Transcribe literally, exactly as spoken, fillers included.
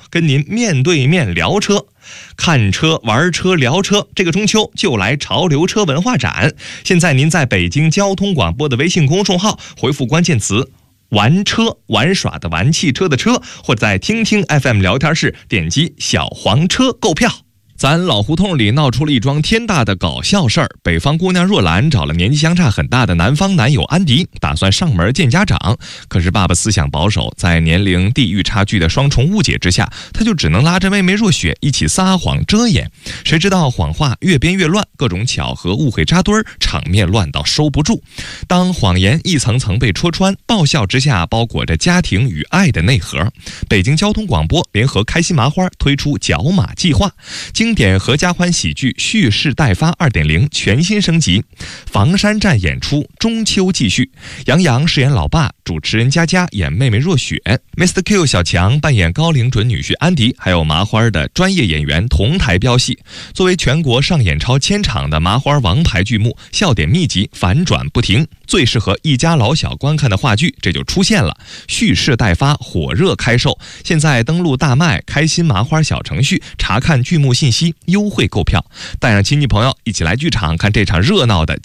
跟您面对面聊车。看车、玩车、聊车，这个中秋就来潮流车文化展。现在您在北京交通广播的微信公众号回复关键词玩车，玩耍的玩，汽车的车，或者在听听 F M 聊天室点击小黄车购票。咱老胡同里闹出了一桩天大的搞笑事儿，北方姑娘若兰找了年纪相差很大的南方男友安迪，打算上门见家长。可是爸爸思想保守，在年龄地域差距的双重误解之下，他就只能拉着妹妹若雪一起撒谎遮掩。谁知道谎话越编越乱，各种巧合误会扎堆儿，场面乱到收不住。当谎言一层层被戳穿，爆笑之下包裹着家庭与爱的内核。北京交通广播联合开心麻花推出角马计划，经典合家欢喜剧蓄势待发 二点零 全新升级，房山站演出中秋继续。杨洋饰演老爸，主持人佳佳演妹妹若雪， Mister Q 小强扮演高龄准女婿安迪，还有麻花的专业演员同台飙戏。作为全国上演超千场的麻花王牌剧目，笑点密集，反转不停，最适合一家老小观看的话剧这就出现了。蓄势待发，火热开售，现在登录大麦开心麻花小程序查看剧目信息，优惠购票，带上亲戚朋友一起来剧场看这场热闹的